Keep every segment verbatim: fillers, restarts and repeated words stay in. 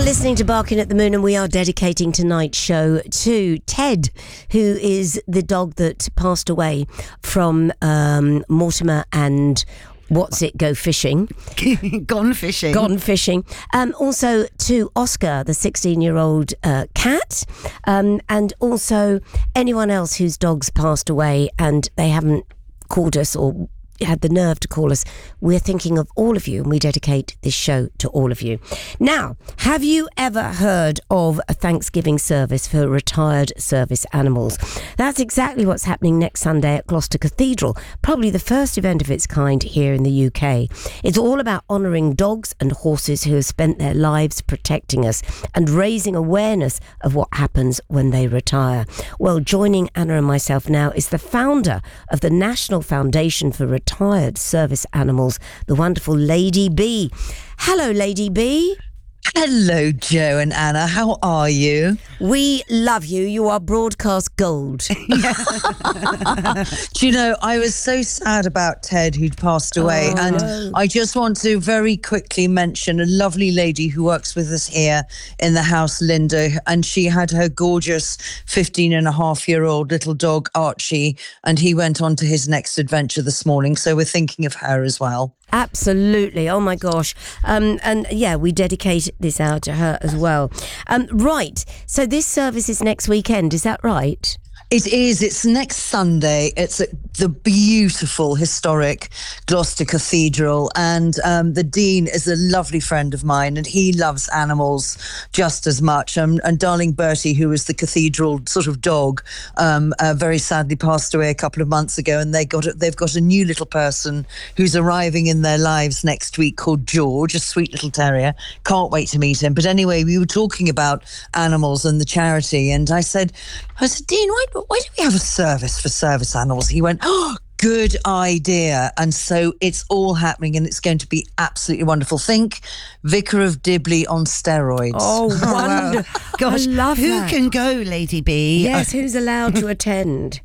listening to Barking at the Moon, and we are dedicating tonight's show to Ted, who is the dog that passed away from um, Mortimer and What's It Go Fishing. Gone Fishing. Gone Fishing. Um, also to Oscar, the sixteen-year-old uh, cat, um, and also anyone else whose dogs passed away and they haven't called us or had the nerve to call us. We're thinking of all of you, and we dedicate this show to all of you. Now, have you ever heard of a Thanksgiving service for retired service animals? That's exactly what's happening next Sunday at Gloucester Cathedral, probably the first event of its kind here in the U K. It's all about honouring dogs and horses who have spent their lives protecting us and raising awareness of what happens when they retire. Well, joining Anna and myself now is the founder of the National Foundation for Retired Retired Service Animals, the wonderful Lady B. Hello, Lady B. Hello, Joe and Anna. How are you? We love you. You are broadcast gold. Do you know, I was so sad about Ted, who'd passed away. Oh, and no. I just want to very quickly mention a lovely lady who works with us here in the house, Linda. And she had her gorgeous fifteen and a half year old little dog, Archie. And he went on to his next adventure this morning. So we're thinking of her as well. Absolutely. Oh, my gosh. Um, and yeah, we dedicate this out to her as well. Um, right. So this service is next weekend. Is that right? It is. It's next Sunday. It's at the beautiful, historic Gloucester Cathedral. And um, the Dean is a lovely friend of mine, and he loves animals just as much. Um, and darling Bertie, who was the cathedral sort of dog, um, uh, very sadly passed away a couple of months ago. And they got a, they've got a new little person who's arriving in their lives next week called George, a sweet little terrier. Can't wait to meet him. But anyway, we were talking about animals and the charity. And I said, I said, Dean, why why don't we have a service for service animals? He went, oh, good idea. And so it's all happening, and it's going to be absolutely wonderful. Think Vicar of Dibley on steroids. Oh, wonderful. Gosh, I love who that. can go, Lady B? Yes, who's allowed to attend?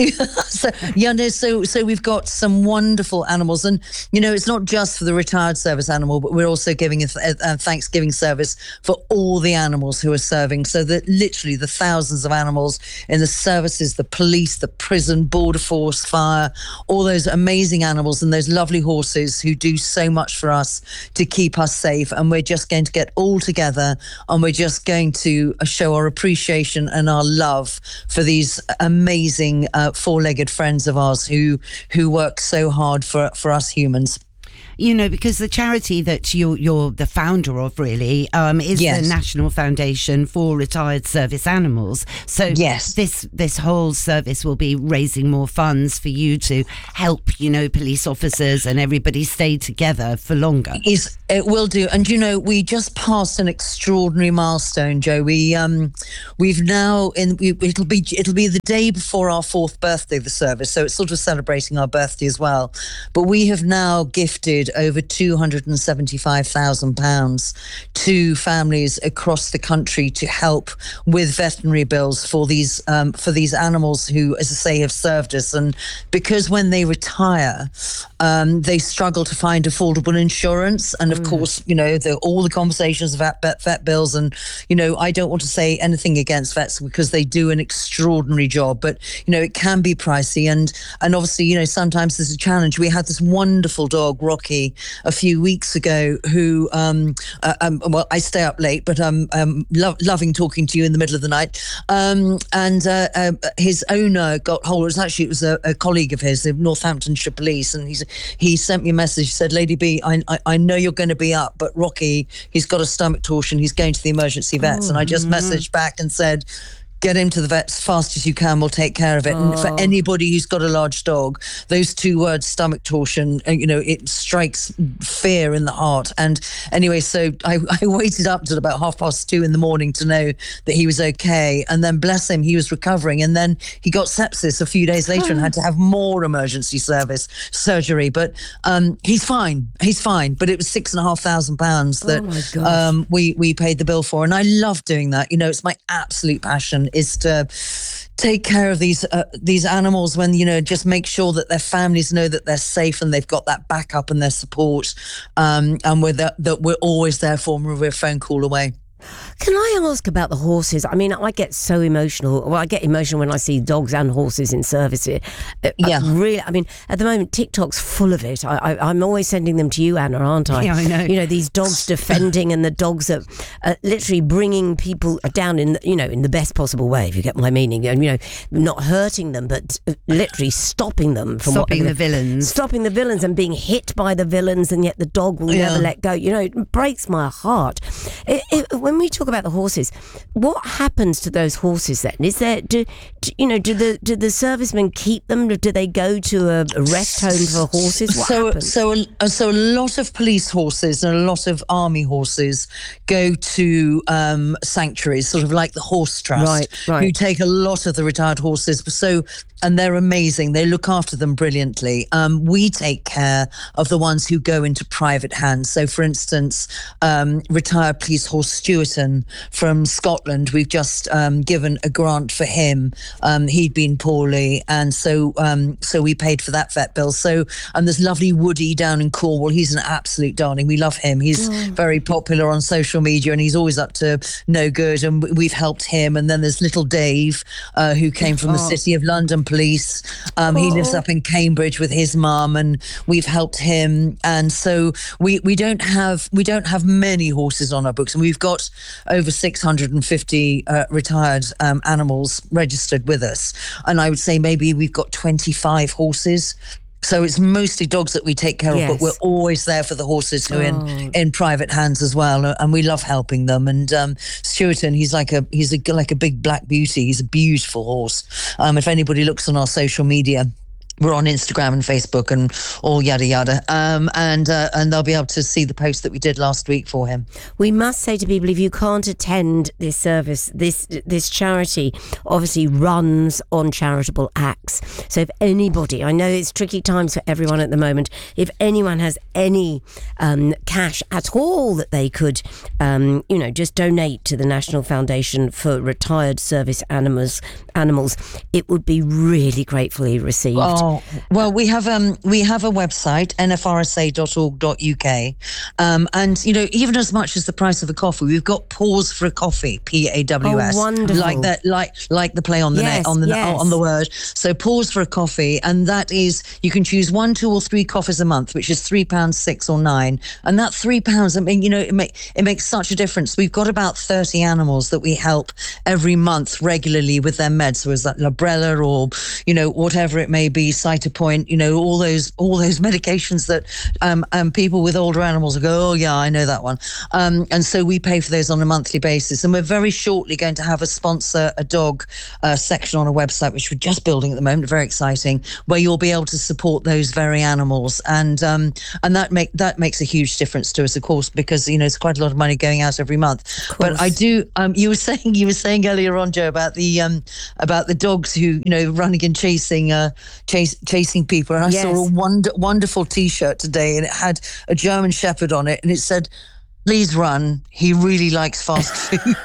so, yeah, no, so so we've got some wonderful animals, and you know, it's not just for the retired service animal, but we're also giving a, th- a Thanksgiving service for all the animals who are serving. So that literally the thousands of animals in the services, the police, the prison, border force, fire, all those amazing animals and those lovely horses who do so much for us to keep us safe. And we're just going to get all together, and we're just going to show our appreciation and our love for these amazing Uh, four-legged friends of ours who who work so hard for for us humans. You know, because the charity that you're, you're the founder of, really, um, is Yes. the National Foundation for Retired Service Animals. So Yes. this this whole service will be raising more funds for you to help, you know, police officers and everybody stay together for longer. Is it will do. And you know, we just passed an extraordinary milestone, Joe. We um we've now in we, it'll be it'll be the day before our fourth birthday, the service, so it's sort of celebrating our birthday as well. But we have now gifted over two hundred seventy-five thousand pounds to families across the country to help with veterinary bills for these um, for these animals who, as I say, have served us. And because when they retire, um, they struggle to find affordable insurance. And of mm. course, you know, the, all the conversations about vet, vet bills. And, you know, I don't want to say anything against vets because they do an extraordinary job, but, you know, it can be pricey. And, and obviously, you know, sometimes there's a challenge. We had this wonderful dog, Rocky, a few weeks ago who um, uh, um well I stay up late, but I'm um, lo- loving talking to you in the middle of the night, um and uh, uh, his owner got hold. It was actually it was a, a colleague of his, the Northamptonshire Police, and he's he sent me a message. He said, Lady B, I, I, I know you're going to be up, but Rocky, he's got a stomach torsion, he's going to the emergency vets. Oh, and I just mm-hmm. messaged back and said, get him to the vet as fast as you can. We'll take care of it. Oh. And for anybody who's got a large dog, those two words, stomach torsion, you know, it strikes fear in the heart. And anyway, so I, I waited up till about half past two in the morning to know that he was okay. And then, bless him, he was recovering. And then he got sepsis a few days later and had to have more emergency service surgery. But um, he's fine. He's fine. But it was six and a half thousand pounds that oh um, we, we paid the bill for. And I love doing that. You know, it's my absolute passion, is to take care of these uh, these animals, when, you know, just make sure that their families know that they're safe and they've got that backup and their support, um, and we're the, that we're always there for them. We're a phone call away. Can I ask about the horses? I mean, I get so emotional. Well, I get emotional when I see dogs and horses in service here. Uh, Yeah. I really, I mean, at the moment, TikTok's full of it. I, I, I'm always sending them to you, Anna, aren't I? Yeah, I know. You know, these dogs defending and the dogs are uh, literally bringing people down in, the, you know, in the best possible way, if you get my meaning. And, you know, not hurting them, but literally stopping them from Stopping what, the villains. Stopping the villains and being hit by the villains, and yet the dog will Yeah. never let go. You know, it breaks my heart. It, it, when we talk about the horses, what happens to those horses then? Is there, do, do you know, do the do the servicemen keep them? Do they go to a, a rest home for horses? What so, happens? so, a- so a lot of police horses and a lot of army horses go to um, sanctuaries, sort of like the Horse Trust, Right, right. who take a lot of the retired horses. So, and they're amazing. They look after them brilliantly. Um, we take care of the ones who go into private hands. So, for instance, um, retired police horse Stewarton from Scotland, we've just um, given a grant for him. Um, he'd been poorly, and so um, so we paid for that vet bill. So, and there's lovely Woody down in Cornwall. He's an absolute darling. We love him. He's very popular on social media, and he's always up to no good. And we've helped him. And then there's little Dave, uh, who came from the City of London Police. Um, he lives up in Cambridge with his mum, and we've helped him. And so we we don't have we don't have many horses on our books, and we've got over six hundred fifty uh, retired um, animals registered with us. And I would say maybe we've got twenty-five horses. So it's mostly dogs that we take care Yes. of, but we're always there for the horses who are Oh. in, in private hands as well, and we love helping them. And um, Stewarton, he's like a he's a, like a big black beauty. He's a beautiful horse. Um, if anybody looks on our social media, we're on Instagram and Facebook and all yada yada, um, and uh, and they'll be able to see the post that we did last week for him. We must say to people, if you can't attend this service, this this charity obviously runs on charitable acts. So if anybody, I know it's tricky times for everyone at the moment, if anyone has any um, cash at all that they could, um, you know, just donate to the National Foundation for Retired Service Animals, animals, it would be really gratefully received. Oh, well, we have um we have a website, n f r s a dot org dot u k, um, and you know, even as much as the price of a coffee, we've got Pause for a Coffee, P A W S, Oh, wonderful. like that, like like the play on the Yes, na- on the yes. on the word. So Pause for a Coffee, and that is you can choose one, two, or three coffees a month, which is three pounds, six or nine, and that three pounds. I mean, you know, it make it makes such a difference. We've got about thirty animals that we help every month regularly with their meds. So is that Librela or you know whatever it may be. Cytopoint, you know, all those all those medications that um, um, people with older animals go, oh yeah, I know that one. Um, and so we pay for those on a monthly basis. And we're very shortly going to have a sponsor a dog uh, section on a website, which we're just building at the moment, very exciting, where you'll be able to support those very animals. And um, and that make that makes a huge difference to us, of course, because you know it's quite a lot of money going out every month. But I do. Um, you were saying you were saying earlier on, Joe, about the um, about the dogs who you know running and chasing uh, chasing. chasing people, and I Yes. saw a wonder, wonderful T-shirt today, and it had a German Shepherd on it, and it said, "Please run. He really likes fast food."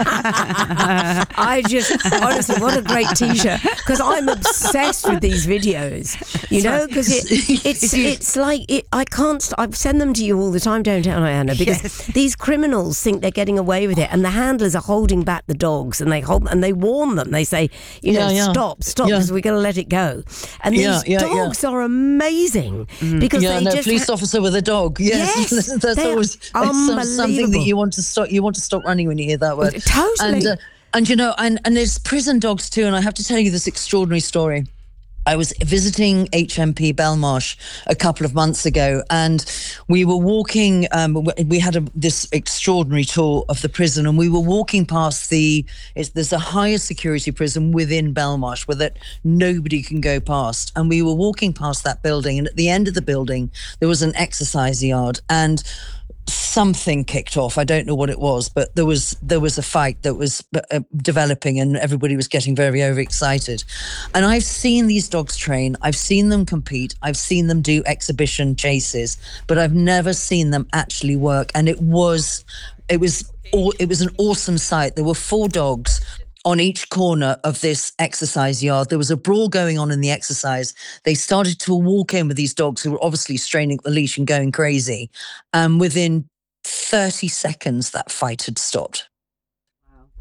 I just, honestly, what a great T-shirt, because I'm obsessed with these videos, you know, because it, it's it's like, it, I can't, st- I send them to you all the time, don't I, Anna, because Yes. these criminals think they're getting away with it, and the handlers are holding back the dogs, and they hold, and they warn them, they say, you know, Yeah, yeah. stop, stop, Yeah. because we're going to let it go. And these Yeah, yeah, yeah. dogs are amazing, because yeah, they no, just... police ha- officer with a dog. Yes, Yes, that's they are always it's some- something that unbelievable. you want to stop. You want to stop running when you hear that word. Totally. And uh, and you know, and and there's prison dogs too. And I have to tell you this extraordinary story. I was visiting H M P Belmarsh a couple of months ago, and we were walking. Um, we had a, this extraordinary tour of the prison, and we were walking past the. It's, there's a higher security prison within Belmarsh where that nobody can go past, and we were walking past that building, and at the end of the building there was an exercise yard, and something kicked off. I don't know what it was, but there was there was a fight that was uh, developing, and everybody was getting very overexcited. And I've seen these dogs train. I've seen them compete. I've seen them do exhibition chases, but I've never seen them actually work. And it was it was it was an awesome sight. There were four dogs on each corner of this exercise yard. There was a brawl going on in the exercise. They started to walk in with these dogs who were obviously straining at the leash and going crazy. And within thirty seconds, that fight had stopped.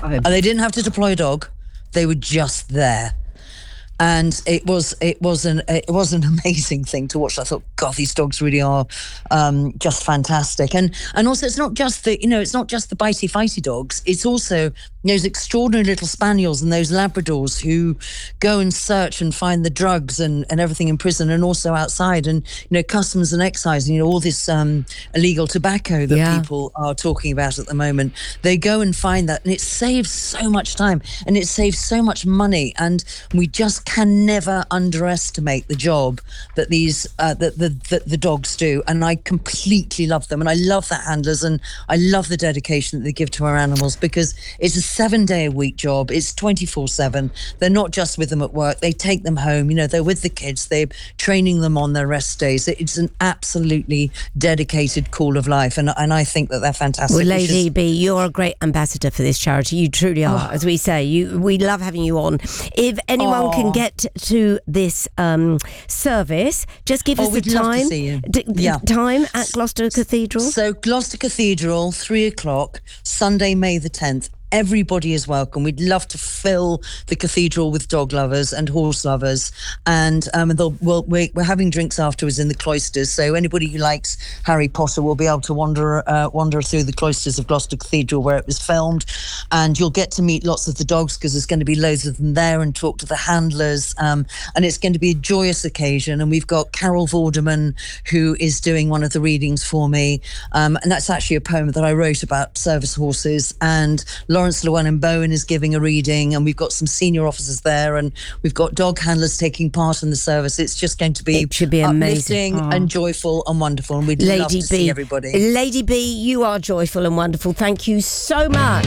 And they didn't have to deploy a dog. They were just there. And it was it was an it was an amazing thing to watch. I thought, God, these dogs really are um, just fantastic. And and also, it's not just the you know, it's not just the bitey fighty dogs. It's also those extraordinary little spaniels and those Labradors who go and search and find the drugs and, and everything in prison and also outside. And you know, customs and excise. And, you know, all this um, illegal tobacco that Yeah. people are talking about at the moment. They go and find that, and it saves so much time and it saves so much money. And we just can never underestimate the job that these uh, that the, the the dogs do, and I completely love them, and I love the handlers, and I love the dedication that they give to our animals, because it's a seven day a week job. It's twenty-four seven. They're not just with them at work, they take them home, you know, they're with the kids, they're training them on their rest days. It's an absolutely dedicated call of life, and and I think that they're fantastic. Well, which Lady is- B, you're a great ambassador for this charity. You truly are, as we say. You, we love having you on. If anyone can Oh. get to this um, service, just give Oh, us the we'd love to time. see you. D- d- Yeah. Time at Gloucester Cathedral. So Gloucester Cathedral, three o'clock, Sunday, May the tenth. Everybody is welcome. We'd love to fill the cathedral with dog lovers and horse lovers, and um, they'll, we'll, we're, we're having drinks afterwards in the cloisters. So anybody who likes Harry Potter will be able to wander uh, wander through the cloisters of Gloucester Cathedral where it was filmed, and you'll get to meet lots of the dogs because there's going to be loads of them there, and talk to the handlers. Um, and it's going to be a joyous occasion. And we've got Carol Vorderman, who is doing one of the readings for me, um, and that's actually a poem that I wrote about service horses. And Lawrence Llewellyn Bowen is giving a reading, and we've got some senior officers there, and we've got dog handlers taking part in the service. It's just going to be, It should be amazing. uplifting Oh. and joyful and wonderful, and we'd love Lady to B, see everybody. Lady B, you are joyful and wonderful. Thank you so much.